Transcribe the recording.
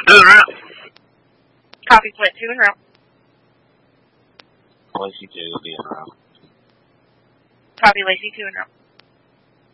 2 and route. Copy, split 2 en route. Lacey 2 will be en route. Copy, Lacey 2 en route.